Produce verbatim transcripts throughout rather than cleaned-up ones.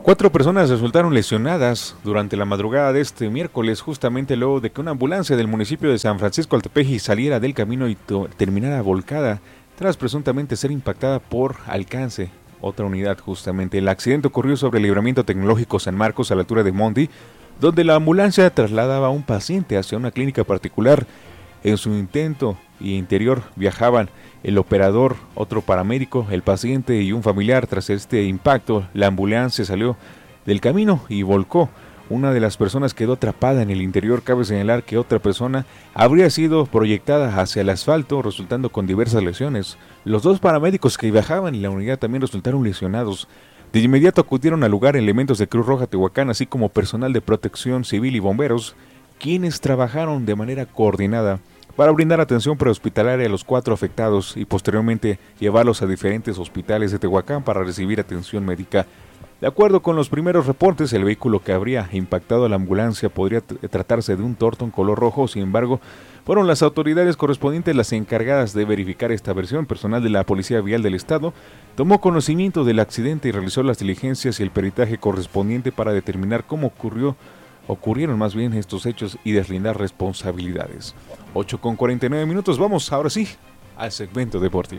Cuatro personas resultaron lesionadas durante la madrugada de este miércoles, justamente luego de que una ambulancia del municipio de San Francisco Altepeji saliera del camino y terminara volcada tras presuntamente ser impactada por alcance. Otra unidad justamente. El accidente ocurrió sobre el Libramiento Tecnológico San Marcos a la altura de Mondi, donde la ambulancia trasladaba a un paciente hacia una clínica particular. En su intento y interior viajaban el operador, otro paramédico, el paciente y un familiar. Tras este impacto, la ambulancia salió del camino y volcó. Una de las personas quedó atrapada en el interior. Cabe señalar que otra persona habría sido proyectada hacia el asfalto, resultando con diversas lesiones. Los dos paramédicos que viajaban en la unidad también resultaron lesionados. De inmediato acudieron al lugar elementos de Cruz Roja Tehuacán, así como personal de protección civil y bomberos, quienes trabajaron de manera coordinada para brindar atención prehospitalaria a los cuatro afectados y posteriormente llevarlos a diferentes hospitales de Tehuacán para recibir atención médica. De acuerdo con los primeros reportes, el vehículo que habría impactado a la ambulancia podría t- tratarse de un Torton color rojo. Sin embargo, fueron las autoridades correspondientes las encargadas de verificar esta versión. Personal de la Policía Vial del Estado tomó conocimiento del accidente y realizó las diligencias y el peritaje correspondiente para determinar cómo ocurrió ocurrieron más bien estos hechos y deslindar responsabilidades. ocho con cuarenta y nueve minutos, vamos ahora sí al segmento deportivo.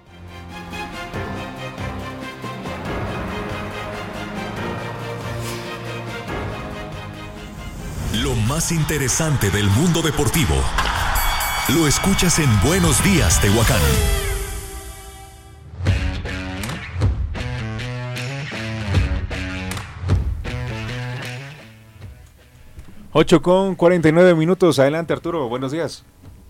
Lo más interesante del mundo deportivo lo escuchas en Buenos Días, Tehuacán. ocho con cuarenta y nueve minutos, adelante Arturo, buenos días.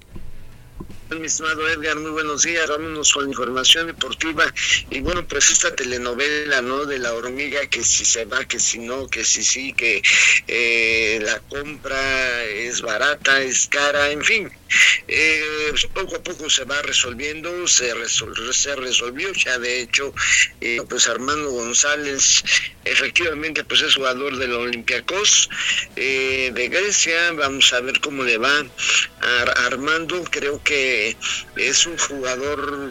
Mi estimado Edgar, muy buenos días. Vámonos con información deportiva. Y bueno, pues esta telenovela, ¿no? De la hormiga, que si se va, que si no, que si sí, que eh, la compra es barata, es cara, en fin. Eh, pues poco a poco se va resolviendo, se, resol- se resolvió ya de hecho. Eh, pues Armando González efectivamente pues es jugador del Olympiacos eh, de Grecia. Vamos a ver cómo le va a Armando. Creo que es un jugador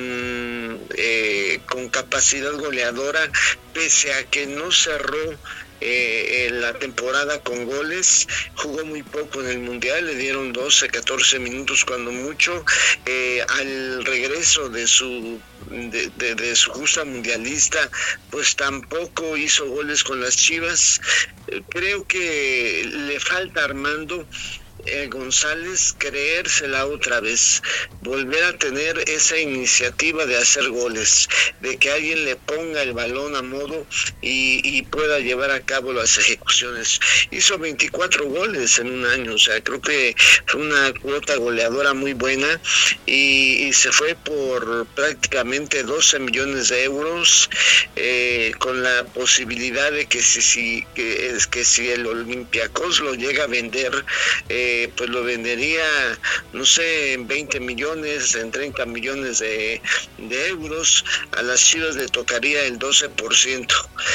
con eh, con capacidad goleadora, pese a que no cerró Eh, en la temporada con goles, jugó muy poco en el Mundial, le dieron doce, catorce minutos cuando mucho. Eh, al regreso de su de, de, de su justa mundialista, pues tampoco hizo goles con las Chivas. Eh, creo que le falta a Armando Eh, González creérsela otra vez, volver a tener esa iniciativa de hacer goles, de que alguien le ponga el balón a modo y, y pueda llevar a cabo las ejecuciones. Hizo veinticuatro goles en un año, o sea, creo que fue una cuota goleadora muy buena y, y se fue por prácticamente doce millones de euros, eh, con la posibilidad de que si, si, que, es que si el Olympiacos lo llega a vender, eh, pues lo vendería, no sé, en veinte millones, en treinta millones de, de euros. A las Chivas le tocaría el doce por ciento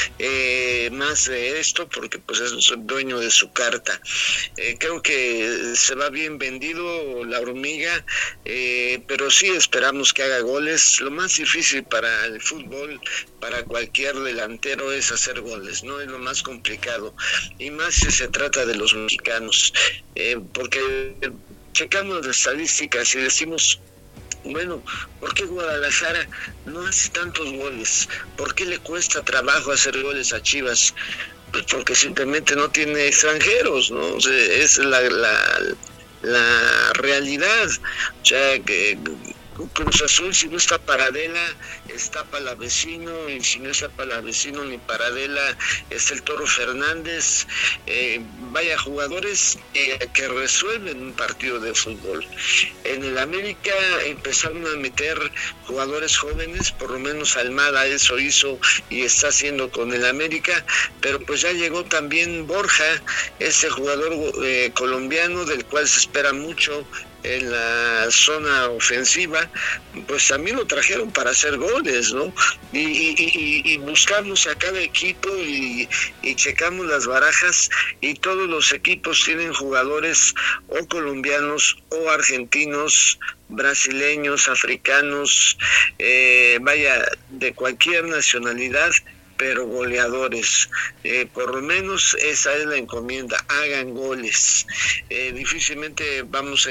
eh, más de esto, porque pues es dueño de su carta. Eh, creo que se va bien vendido la hormiga, eh, pero sí esperamos que haga goles. Lo más difícil para el fútbol, para cualquier delantero, es hacer goles, ¿no? Es lo más complicado, y más si se trata de los mexicanos. Eh, porque checamos las estadísticas y decimos, bueno, ¿por qué Guadalajara no hace tantos goles? ¿Por qué le cuesta trabajo hacer goles a Chivas? Pues porque simplemente no tiene extranjeros, ¿no? O sea, es la, la, la realidad. O sea, que Cruz Azul, si no está Paradela, está Palavecino, y si no está Palavecino ni Paradela, está el Toro Fernández. Eh, vaya, jugadores eh, que resuelven un partido de fútbol. En el América empezaron a meter jugadores jóvenes, por lo menos Almada eso hizo y está haciendo con el América, pero pues ya llegó también Borja, ese jugador eh, colombiano del cual se espera mucho en la zona ofensiva. Pues también lo trajeron para hacer goles, ¿no? Y, y, y, y buscamos a cada equipo y, y checamos las barajas, y todos los equipos tienen jugadores o colombianos o argentinos, brasileños, africanos, eh, vaya, de cualquier nacionalidad, pero goleadores. Eh, por lo menos esa es la encomienda, hagan goles. Eh, difícilmente vamos a